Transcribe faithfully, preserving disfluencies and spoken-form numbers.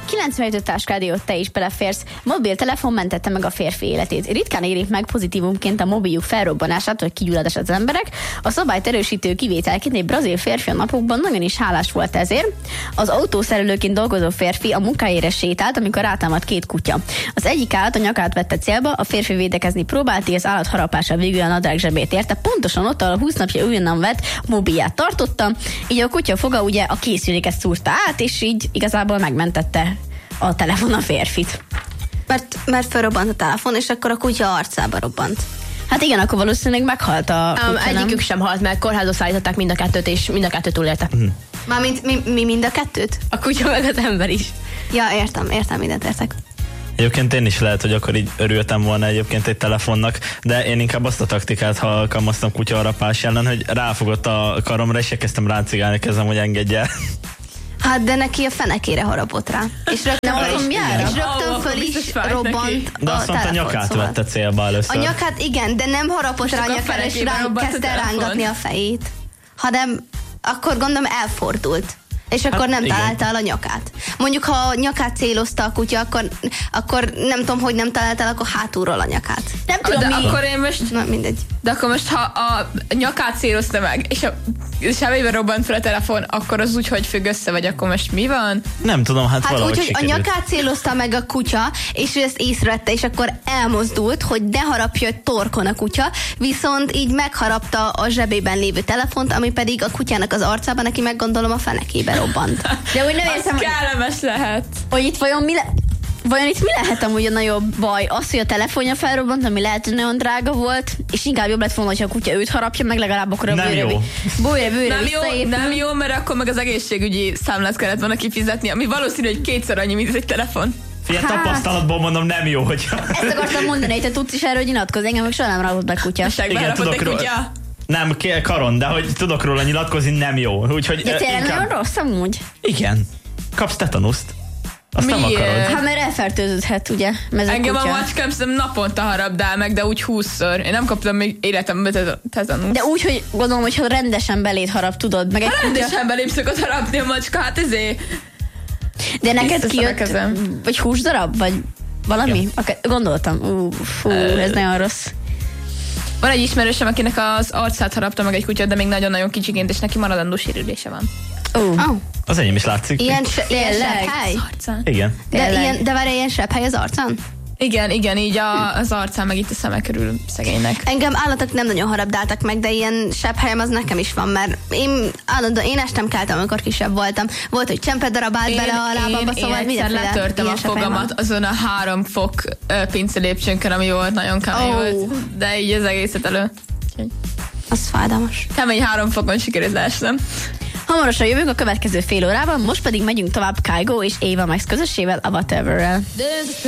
kilencvenöt táskádiót te is beleférsz. Mobiltelefon mentette meg a férfi életét. Ritkán érik meg pozitívumként a mobiljuk felrobbanását vagy kigyulladás az emberek. A szabályt erősítő kivételként egy brazil férfi a napokban nagyon is hálás volt ezért. Az autószerelőként dolgozó férfi a munkájára sétált, amikor rátámadt két kutya. Az egyik állat a nyakát vette célba, a férfi védekezni próbált, és az állat harapása végül a nadrág zsebét érte. Pontosan ott, ahol húsz napja újonnan vett mobilját tartotta, így a kutya foga ugye a készüléket szúrta át, és így igazából megmentette a telefon a férfit. Mert, mert felrobbant a telefon, és akkor a kutya arcába robbant. Hát igen, akkor valószínűleg meghalt a kutya, um, Egyikük sem halt meg, kórházba szállították mind a kettőt, és mind a kettőt túlélte. Mm. Mármint mi, mi mind a kettőt? A kutya meg az ember is. Ja, értem, értem, mindent értek. Egyébként én is lehet, hogy akkor így örültem volna egyébként egy telefonnak, de én inkább azt a taktikát alkalmaztam kutyaharapás ellen, hogy ráfogott a karomra, és elkezdtem ráncigálni kezem, hogy engedj el. Hát, de neki a fenekére harapott rá. És rögtön, föl is, és rögtön oh, föl is robbant de a azt mondta, a nyakát szóval. Vette célba először. A nyakát igen, de nem harapott rá a nyakára, és rá kezdte rángatni a fejét. Hanem akkor gondolom elfordult. És akkor hát nem igen. találta el a nyakát. Mondjuk, ha a nyakát célozta a kutya, akkor, akkor nem tudom, hogy nem találta el, akkor hátulról a nyakát. Nem tudom, de mi... akkor én most... Na, mindegy. De akkor most, ha a nyakát célozta meg, és a sebében robbant fel a telefon, akkor az úgy, hogy függ össze, vagy akkor most mi van? Nem tudom, hát, hát valahogy úgy, hogy a nyakát célozta meg a kutya, és ő ezt észrevette, és akkor elmozdult, hogy ne harapja torkon a kutya, viszont így megharapta a zsebében lévő telefont, ami pedig a kutyának az arcában, neki meg gondolom a fenekében robbant. De úgy nem értem, hogy... kellemes lehet. Hogy itt vajon mi, le- vajon itt mi lehet amúgy a nagyobb baj? Az, hogy a telefonja felrobbant, ami lehet, hogy nagyon drága volt, és inkább jobb lett volna, hogyha a kutya őt harapja, meg legalább akkor a bőre, bőre, bőre nem jó, nem jó, mert akkor meg az egészségügyi számlát kellett volna kifizetni, ami valószínű, hogy kétszer annyi, mint egy telefon. Figyelj, hát, tapasztalatból mondom, nem jó, hogy... Ezt akartam mondani, hogy te tudsz is erről nyilatkozni, engem meg soha nem rázott be kutya. Igen, tudok róla. Kutya. Nem, karon, de hogy tudok róla nyilatkozni, nem jó. Úgyhogy de tényleg inkább... nagyon rossz amúgy? Igen. Kapsz tetanuszt. Azt miért? Nem akarod. Hát mert elfertőződhet, ugye? Engem a macskám szerintem naponta harabdál meg, de úgy húszszor. Én nem kaptam még életemben tetanuszt. De úgy, hogy gondolom, hogy ha rendesen beléd harap, tudod. Meg egy ha rendesen kutya... belép szokott harapni a macska, hát ezért... De neked kijött, vagy húsdarab, vagy valami? Ja. Okay, gondoltam, uh, fú, uh, ez nagyon rossz. Van egy ismerősöm, akinek az arcát harapta meg egy kutya, de még nagyon-nagyon kicsiként, és neki maradandó sérülése van. Uh. Oh. Az enyém is látszik. Ilyen, se, ilyen sepphely? Az arcán. Igen. De, ilyen, de várj, ilyen sepphely az arcán? Igen, igen, így a, az arcán, meg itt a szeme körül szegénynek. Engem állatok nem nagyon harabdáltak meg, de ilyen sepphelyem az nekem is van, mert én állandóan, én estem keltem, amikor kisebb voltam. Volt, hogy csempedarab állt bele a lábamba, szóval én egyszer letörtem a fogamat azon a három fok uh, pincelépcsőnkön, ami volt, nagyon kemény oh. volt, de így az egészet elő. Az fájdalmas. Kemény három fokon sikerült leesnem. Hamarosan jövünk a következő fél órában, most pedig megyünk tovább Kygo és Ava Max közössével, a Whatever-rel.